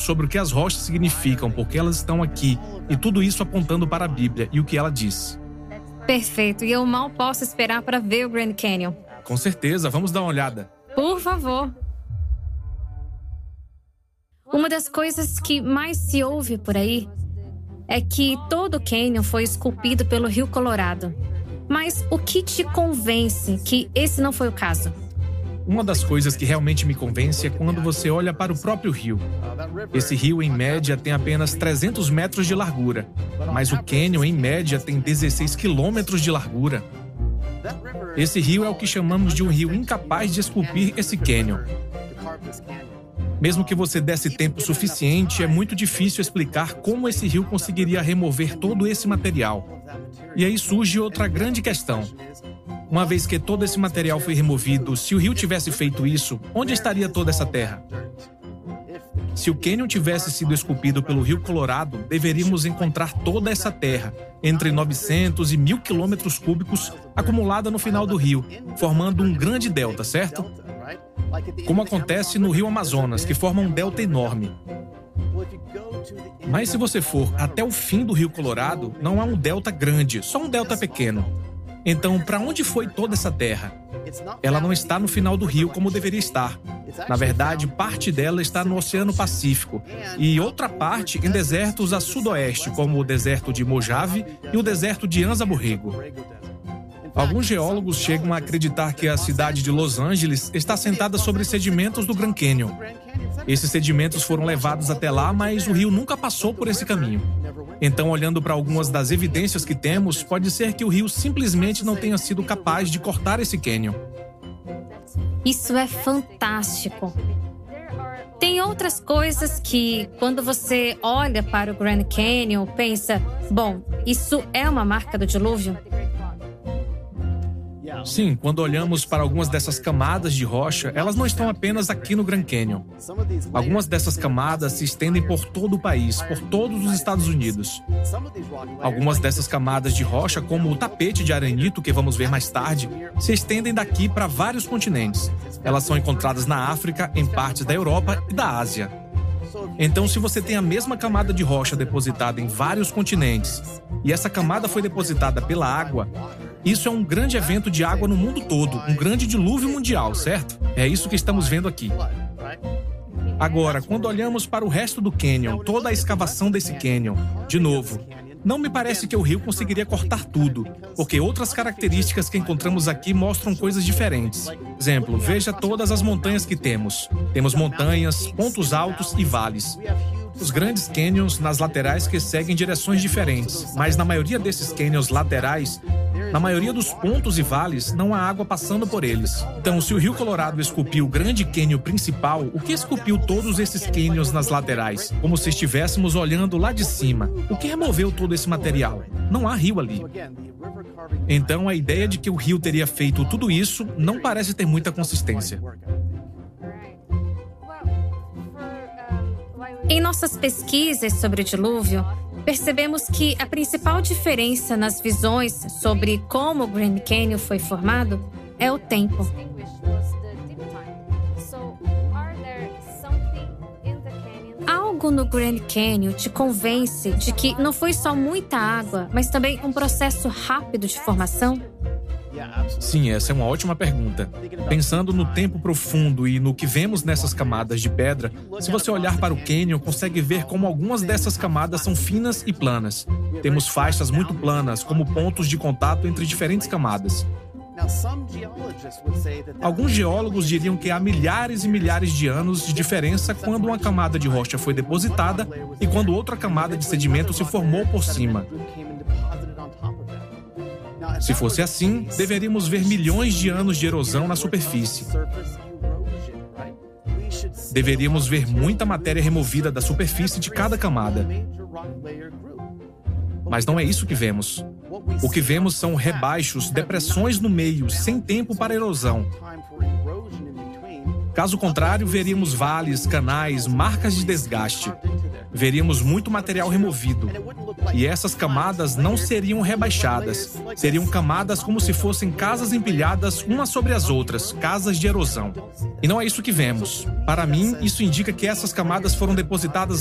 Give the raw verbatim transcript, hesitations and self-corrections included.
sobre o que as rochas significam, porque elas estão aqui, e tudo isso apontando para a Bíblia e o que ela diz. Perfeito, e eu mal posso esperar para ver o Grand Canyon. Com certeza, vamos dar uma olhada. Por favor. Uma das coisas que mais se ouve por aí é que todo o cânion foi esculpido pelo Rio Colorado. Mas o que te convence que esse não foi o caso? Uma das coisas que realmente me convence é quando você olha para o próprio rio. Esse rio, em média, tem apenas trezentos metros de largura, mas o cânion, em média, tem dezesseis quilômetros de largura. Esse rio é o que chamamos de um rio incapaz de esculpir esse cânion. Mesmo que você desse tempo suficiente, é muito difícil explicar como esse rio conseguiria remover todo esse material. E aí surge outra grande questão. Uma vez que todo esse material foi removido, se o rio tivesse feito isso, onde estaria toda essa terra? Se o cânion tivesse sido esculpido pelo Rio Colorado, deveríamos encontrar toda essa terra, entre novecentos e mil quilômetros cúbicos, acumulada no final do rio, formando um grande delta, certo? Como acontece no Rio Amazonas, que forma um delta enorme. Mas se você for até o fim do Rio Colorado, não há um delta grande, só um delta pequeno. Então, para onde foi toda essa terra? Ela não está no final do rio como deveria estar. Na verdade, parte dela está no Oceano Pacífico e outra parte em desertos a sudoeste, como o deserto de Mojave e o deserto de Anza Borrego. Alguns geólogos chegam a acreditar que a cidade de Los Angeles está assentada sobre sedimentos do Grand Canyon. Esses sedimentos foram levados até lá, mas o rio nunca passou por esse caminho. Então, olhando para algumas das evidências que temos, pode ser que o rio simplesmente não tenha sido capaz de cortar esse cânion. Isso é fantástico. Tem outras coisas que, quando você olha para o Grand Canyon, pensa, bom, isso é uma marca do dilúvio? Sim, quando olhamos para algumas dessas camadas de rocha, elas não estão apenas aqui no Grand Canyon. Algumas dessas camadas se estendem por todo o país, por todos os Estados Unidos. Algumas dessas camadas de rocha, como o tapete de arenito que vamos ver mais tarde, se estendem daqui para vários continentes. Elas são encontradas na África, em partes da Europa e da Ásia. Então, se você tem a mesma camada de rocha depositada em vários continentes, e essa camada foi depositada pela água, isso é um grande evento de água no mundo todo, um grande dilúvio mundial, certo? É isso que estamos vendo aqui. Agora, quando olhamos para o resto do cânion, toda a escavação desse cânion, de novo, não me parece que o rio conseguiria cortar tudo, porque outras características que encontramos aqui mostram coisas diferentes. Exemplo, veja todas as montanhas que temos. Temos montanhas, pontos altos e vales. Os grandes cânions nas laterais que seguem direções diferentes, mas na maioria desses cânions laterais, na maioria dos pontos e vales, não há água passando por eles. Então, se o Rio Colorado esculpiu o grande cânion principal, o que esculpiu todos esses cânions nas laterais? Como se estivéssemos olhando lá de cima. O que removeu todo esse material? Não há rio ali. Então, a ideia de que o rio teria feito tudo isso não parece ter muita consistência. Em nossas pesquisas sobre o dilúvio, percebemos que a principal diferença nas visões sobre como o Grand Canyon foi formado é o tempo. Algo no Grand Canyon te convence de que não foi só muita água, mas também um processo rápido de formação? Sim, essa é uma ótima pergunta. Pensando no tempo profundo e no que vemos nessas camadas de pedra, se você olhar para o cânion, consegue ver como algumas dessas camadas são finas e planas. Temos faixas muito planas, como pontos de contato entre diferentes camadas. Alguns geólogos diriam que há milhares e milhares de anos de diferença quando uma camada de rocha foi depositada e quando outra camada de sedimento se formou por cima. Se fosse assim, deveríamos ver milhões de anos de erosão na superfície. Deveríamos ver muita matéria removida da superfície de cada camada. Mas não é isso que vemos. O que vemos são rebaixos, depressões no meio, sem tempo para erosão. Caso contrário, veríamos vales, canais, marcas de desgaste. Veríamos muito material removido. E essas camadas não seriam rebaixadas. Seriam camadas como se fossem casas empilhadas umas sobre as outras, casas de erosão. E não é isso que vemos. Para mim, isso indica que essas camadas foram depositadas